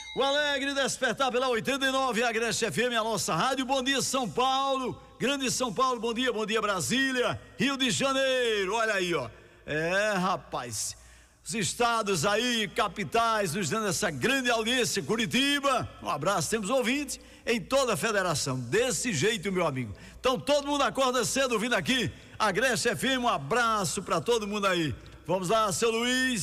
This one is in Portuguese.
O alegre despertar pela 89 Agreste FM, a nossa rádio. Bom dia, São Paulo, grande São Paulo, bom dia Brasília, Rio de Janeiro, olha aí, ó. Rapaz, os estados aí, capitais, nos dando essa grande audiência. Curitiba, um abraço, temos ouvintes em toda a federação, desse jeito, meu amigo. Então todo mundo acorda cedo vindo aqui, Agreste FM, um abraço para todo mundo aí. Vamos lá, seu Luiz.